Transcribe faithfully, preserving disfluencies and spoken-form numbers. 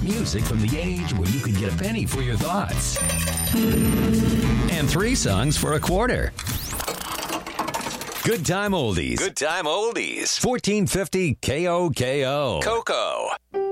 Music from the age where you could get a penny for your thoughts. And three songs for a quarter. Good Time Oldies. Good Time Oldies. fourteen fifty K O K O. Coco.